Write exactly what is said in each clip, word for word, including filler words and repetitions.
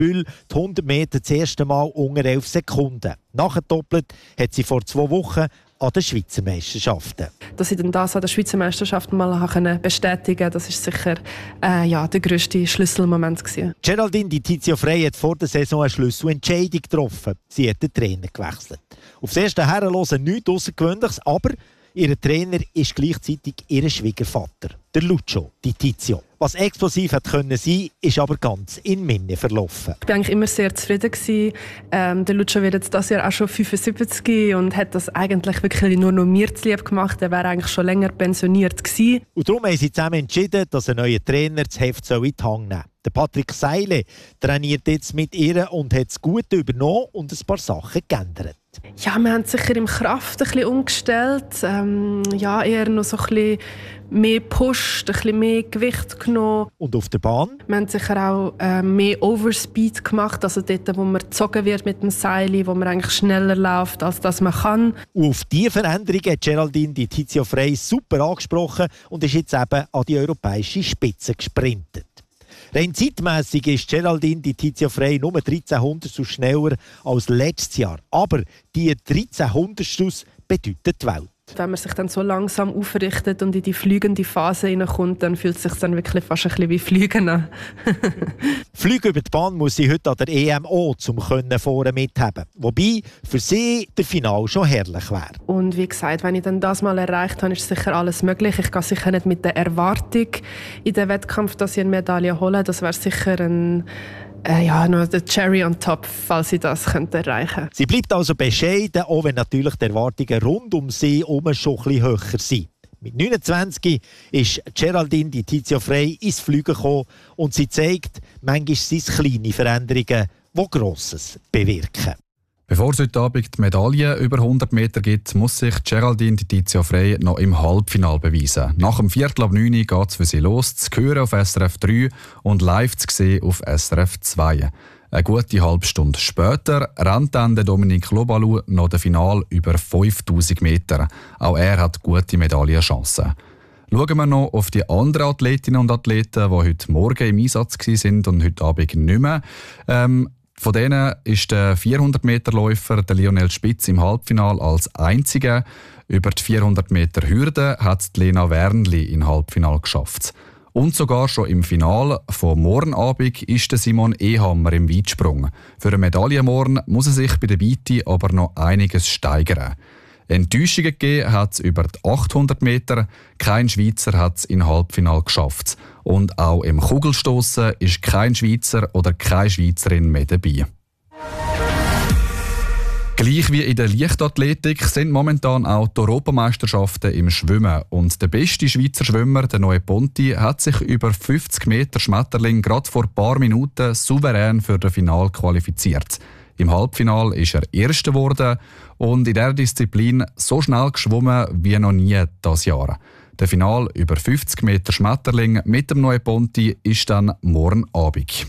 Bühl die hundert Meter das erste Mal unter elf Sekunden. Nachgedoppelt hat sie vor zwei Wochen an den Schweizer Meisterschaften. Dass ich dann das an der Schweizer Meisterschaft mal bestätigen konnte, das war sicher äh, ja, der grösste Schlüsselmoment gewesen. Geraldine Di Tizio Frey hat vor der Saison eine Schlüsselentscheidung getroffen. Sie hat den Trainer gewechselt. Auf das erste Herrenlosen nichts Außergewöhnliches, aber ihr Trainer ist gleichzeitig ihr Schwiegervater, der Lucio Di Tizio. Was explosiv hat können sein, ist aber ganz in Minne verlaufen. Ich war eigentlich immer sehr zufrieden gewesen. Ähm, der Lucio wird jetzt dieses Jahr auch schon fünfundsiebzig und hat das eigentlich wirklich nur noch mir zu lieb gemacht. Er wäre eigentlich schon länger pensioniert gewesen. Und darum haben sie zusammen entschieden, dass ein neuer Trainer das Heft in die Hand nehmen soll. Der Patrick Seile trainiert jetzt mit ihr und hat das Gute übernommen und ein paar Sachen geändert. Ja, wir haben sicher im Kraft ein bisschen umgestellt. Ähm, ja, eher noch so ein bisschen mehr gepusht, ein bisschen mehr Gewicht genommen. Und auf der Bahn? Wir haben sicher auch äh, mehr Overspeed gemacht, also dort, wo man gezogen wird mit dem Seil, wo man eigentlich schneller läuft, als das man kann. Und auf diese Veränderung hat Geraldine Di Tizio Frey super angesprochen und ist jetzt eben an die europäische Spitze gesprintet. Rein zeitmässig ist Geraldine Di Tizio Frey nur dreizehn Hundertstel schneller als letztes Jahr. Aber die dreizehn Hundertstel bedeuten die Welt. Wenn man sich dann so langsam aufrichtet und in die fliegende Phase hineinkommt, dann fühlt es sich dann wirklich fast ein bisschen wie Fliegen an. Fliegen über die Bahn muss sie heute an der E M auch, um vorne mithaben. Wobei für sie der Final schon herrlich wäre. Und wie gesagt, wenn ich dann das mal erreicht habe, ist sicher alles möglich. Ich gehe sicher nicht mit der Erwartung in den Wettkampf, dass ich eine Medaille hole. Das wäre sicher ein Äh, ja, noch der Cherry on top, falls sie das könnte erreichen. Sie bleibt also bescheiden, auch wenn natürlich die Erwartungen rund um sie herum schon ein bisschen höher sind. Mit neunundzwanzig ist Geraldine Di Tizio Frey ins Fliegen gekommen und sie zeigt, manchmal sind es kleine Veränderungen, die Grosses bewirken. Bevor es heute Abend die Medaille über hundert Meter gibt, muss sich Geraldine Di Tizio Frey noch im Halbfinale beweisen. Nach dem Viertel ab neun geht es für sie los, zu hören auf S R F drei und live zu sehen auf S R F zwei. Eine gute halbe Stunde später rennt dann der Dominique Lobalu noch das Finale über fünftausend Meter. Auch er hat gute Medaillenchancen. Schauen wir noch auf die anderen Athletinnen und Athleten, die heute Morgen im Einsatz waren und heute Abend nicht mehr. Ähm, Von denen ist der vierhundert Meter Läufer der Lionel Spitz im Halbfinale als einziger. Über die vierhundert Meter Hürde hat Lena Wernli im Halbfinale geschafft. Und sogar schon im Finale von morgen Abend ist der Simon Ehammer im Weitsprung. Für eine Medaille morgen muss er sich bei der Weite aber noch einiges steigern. Enttäuschungen gegeben hat es über die achthundert Meter. Kein Schweizer hat es im Halbfinale geschafft. Und auch im Kugelstossen ist kein Schweizer oder keine Schweizerin mehr dabei. Gleich wie in der Leichtathletik sind momentan auch die Europameisterschaften im Schwimmen. Und der beste Schweizer Schwimmer, der Noe Ponti, hat sich über fünfzig Meter Schmetterling gerade vor ein paar Minuten souverän für das Finale qualifiziert. Im Halbfinale ist er Erster geworden und in dieser Disziplin so schnell geschwommen wie noch nie dieses Jahr. Der Finale über fünfzig Meter Schmetterling mit dem Noe Ponti ist dann morgen Abend.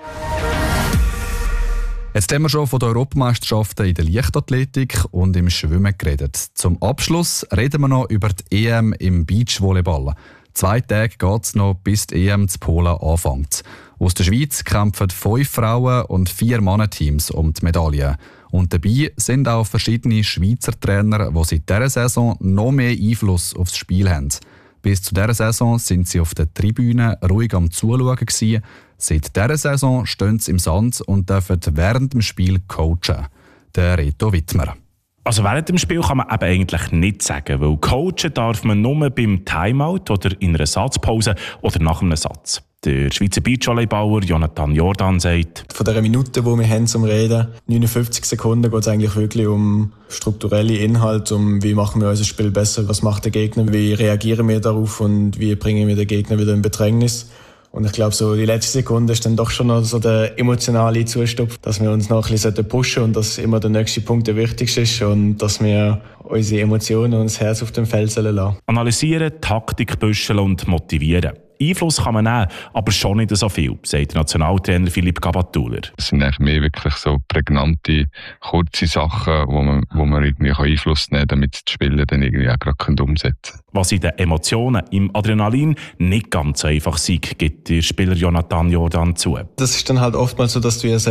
Jetzt haben wir schon von den Europameisterschaften in der Leichtathletik und im Schwimmen geredet. Zum Abschluss reden wir noch über die E M im Beachvolleyball. Zwei Tage geht es noch, bis die E M zu Polen anfängt. Aus der Schweiz kämpfen fünf Frauen- und vier Mannenteams um die Medaille. Und dabei sind auch verschiedene Schweizer Trainer, die seit dieser Saison noch mehr Einfluss aufs Spiel haben. Bis zu dieser Saison sind sie auf der Tribüne ruhig am Zuschauen gewesen. Seit dieser Saison stehen sie im Sand und dürfen während dem Spiel coachen. Der Reto Wittmer. Also während dem Spiel kann man eben eigentlich nichts sagen, weil coachen darf man nur beim Timeout oder in einer Satzpause oder nach einem Satz. Der Schweizer Beachvolleyballer Jonathan Jordan sagt: Von dieser Minute, die wir haben zum Reden, neunundfünfzig Sekunden, geht es eigentlich wirklich um strukturelle Inhalte, um wie machen wir unser Spiel besser, was macht der Gegner, wie reagieren wir darauf und wie bringen wir den Gegner wieder in Bedrängnis. Und ich glaube, so die letzte Sekunde ist dann doch schon noch so der emotionale Zustupf, dass wir uns noch ein bisschen pushen sollten und dass immer der nächste Punkt der wichtigste ist und dass wir unsere Emotionen und das Herz auf dem Feld lassen sollen. Analysieren, Taktik büscheln und motivieren. Einfluss kann man nehmen, aber schon nicht so viel, sagt der Nationaltrainer Philipp Gabatuller. Es sind eigentlich mehr wirklich so prägnante, kurze Sachen, wo man, wo man irgendwie Einfluss nehmen kann, damit die Spieler dann irgendwie auch gerade umsetzen können. Was in den Emotionen, im Adrenalin nicht ganz einfach sei, gibt der Spieler Jonathan Jordan zu. Das ist dann halt oftmals so, dass du ja